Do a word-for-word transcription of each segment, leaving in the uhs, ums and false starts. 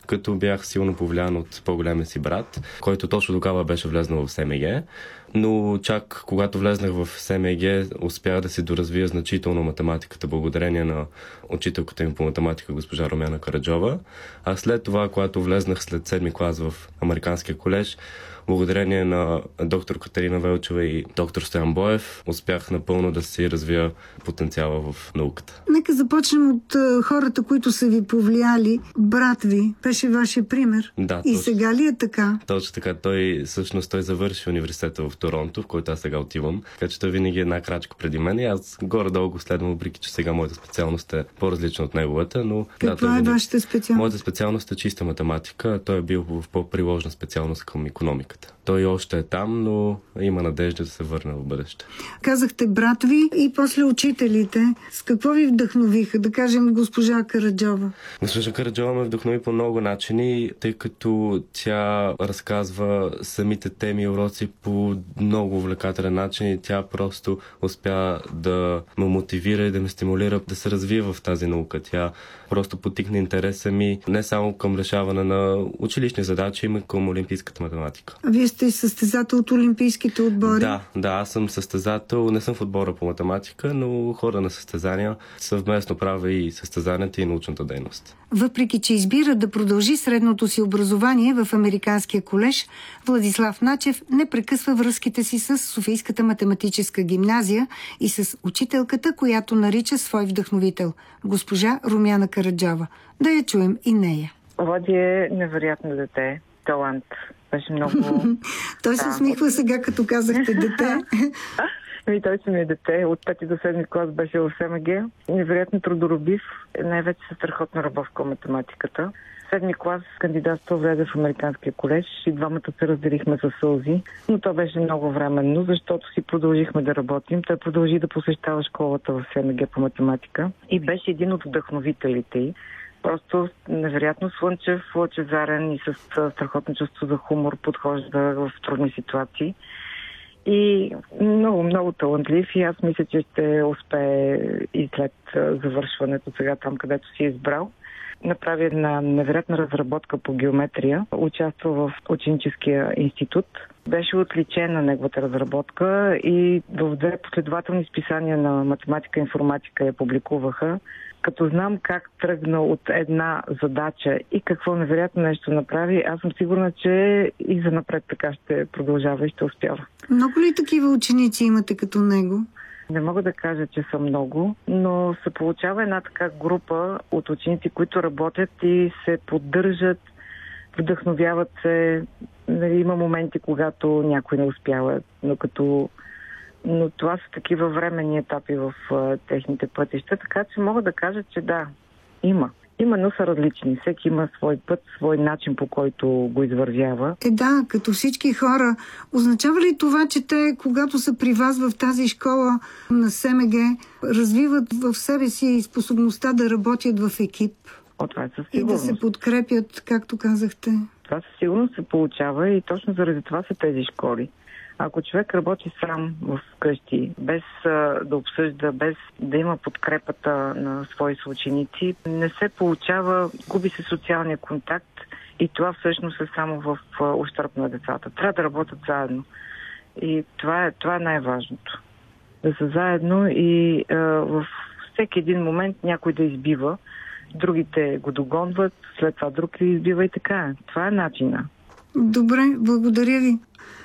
като бях силно повлиян от по-големия си брат, който точно тогава беше влезнал в СМГ. Но чак когато влезнах в СМГ, успях да се доразвия значително математиката, благодарение на учителката им по математика, госпожа Румяна Караджова. А след това, когато влезнах след седми клас в Американския колеж, благодарение на доктор Катерина Велчева и доктор Стоян Боев, успях напълно да си развия потенциала в науката. Нека започнем от uh, хората, които са ви повлияли. Брат ви беше вашия пример. Да, и точно, сега ли е така? Точно така. Той всъщност той завърши университета в Торонто, в който аз сега отивам. Така че той винаги е една крачка преди мен и аз горе-долу го следвам, въпреки че сега моята специалност е по-различна от неговата. Но, каква да, е винаги... вашата специалност? Моята специалност е чиста математика, а той е бил в по-приложна специалност към икономиката. Той още е там, но има надежда да се върне в бъдеще. Казахте брат ви и после учителите. С какво ви вдъхновиха? Да кажем госпожа Караджова. Госпожа Караджова ме вдъхнови по много начини, тъй като тя разказва самите теми и уроци по много увлекателен начин и тя просто успя да ме мотивира и да ме стимулира да се развива в тази наука. Тя просто потикна интереса ми не само към решаване на училищни задачи, но и към олимпийската математика. А вие сте състезател от олимпийските отбори? Да, да, аз съм състезател. Не съм в отбора по математика, но хода на състезания. Съвместно правя и състезанията и научната дейност. Въпреки че избира да продължи средното си образование в Американския колеж, Владислав Начев не прекъсва връзките си с Софийската математическа гимназия и с учителката, която нарича свой вдъхновител, госпожа Румяна Караджова. Да я чуем и нея. Влади е невероятно дете, талант. Беше много... Той се усмихва сега, като казахте дете. Ами той си ми е дете. От пети до седми клас беше в СМГ. Невероятно трудолюбив. Най-вече със страхотна любов към математиката. Седми клас кандидатство влезе в Американския колеж и двамата се разделихме със сълзи. Но то беше много временно, защото си продължихме да работим. Той продължи да посещава школата в СМГ по математика и беше един от вдъхновителите й. Просто невероятно слънчев, лъчезарен и с страхотно чувство за хумор подхожда в трудни ситуации. И много, много талантлив и аз мисля, че ще успее и след завършването сега там, където си е избрал. Направи една невероятна разработка по геометрия. Участва в ученическия институт. Беше отличена на неговата разработка и в две последователни списания на математика и информатика я публикуваха. Като знам как тръгна от една задача и какво невероятно нещо направи, аз съм сигурна, че и занапред така ще продължава и ще успява. Много ли такива ученици имате като него? Не мога да кажа, че са много, но се получава една така група от ученици, които работят и се поддържат, вдъхновяват се. Има моменти, когато някой не успява, но като... Но това са такива временни етапи в а, техните пътища, така че мога да кажа, че да, има. Има, но са различни. Всеки има свой път, свой начин, по който го извървява. Е, да, като всички хора. Означава ли това, че те, когато са при вас в тази школа на СМГ, развиват в себе си способността да работят в екип? О, това е със и да се подкрепят, както казахте? Това със сигурност се получава и точно заради това са тези школи. Ако човек работи сам в къщи, без а, да обсъжда, без да има подкрепата на свои съученици, не се получава, губи се социалния контакт и това всъщност е само в а, ущърб на децата. Трябва да работят заедно. И това е, това е най-важното. Да са заедно и а, в всеки един момент някой да избива, другите го догонват, след това друг ли избива и така. Това е начина. Добре, благодаря ви.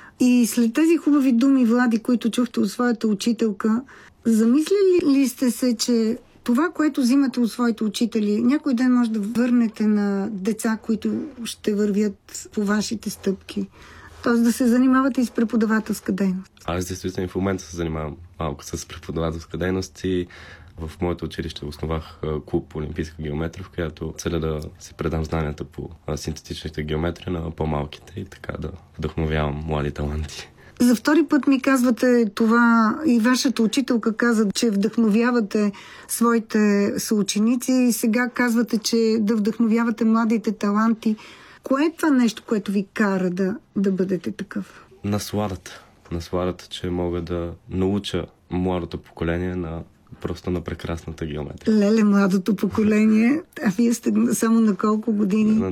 И след тези хубави думи, Влади, които чухте от своята учителка, замислили ли сте се, че това, което взимате от своите учители, някой ден може да върнете на деца, които ще вървят по вашите стъпки? Тоест да се занимавате и с преподавателска дейност. Аз действително в момента се занимавам малко с преподавателска дейност и в моето училище основах клуб по олимпийска геометрия, в която целя да си предам знанията по синтетичната геометрия на по-малките и така да вдъхновявам млади таланти. За втори път ми казвате това и вашата учителка каза, че вдъхновявате своите съученици и сега казвате, че да вдъхновявате младите таланти. Кое е това нещо, което ви кара да, да бъдете такъв? Насладата. Насладата, че мога да науча младото поколение на просто на прекрасната геометрия. Леле, младото поколение. А вие сте само на колко години? На